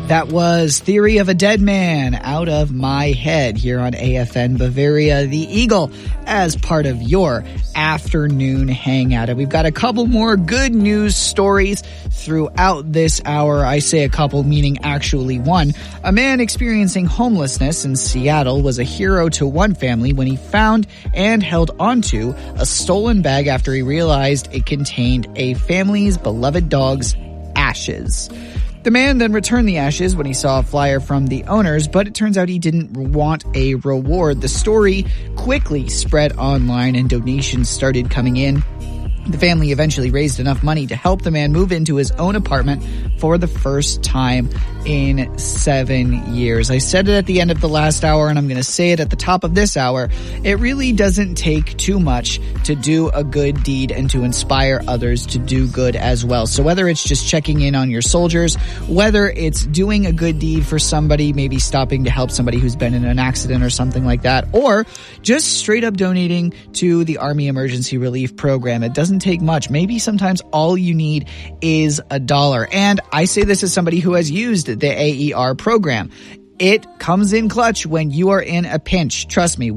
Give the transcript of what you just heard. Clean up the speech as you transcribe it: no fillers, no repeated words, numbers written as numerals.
That was Theory of a Dead Man, Out of My Head, here on AFN Bavaria the Eagle, as part of your afternoon hangout. And we've got a couple more good news stories throughout this hour. I say a couple, meaning actually one. A man experiencing homelessness in Seattle was a hero to one family when he found and held onto a stolen bag after he realized it contained a family's beloved dog's ashes. The man then returned the ashes when he saw a flyer from the owners, but it turns out he didn't want a reward. The story quickly spread online and donations started coming in. The family eventually raised enough money to help the man move into his own apartment for the first time in 7 years. I said it at the end of the last hour, and I'm going to say it at the top of this hour. It really doesn't take too much to do a good deed and to inspire others to do good as well. So whether it's just checking in on your soldiers, whether it's doing a good deed for somebody, maybe stopping to help somebody who's been in an accident or something like that, or just straight up donating to the Army Emergency Relief Program. It doesn't take much. Maybe sometimes all you need is $1. And I say this as somebody who has used the AER program. It comes in clutch when you are in a pinch. Trust me.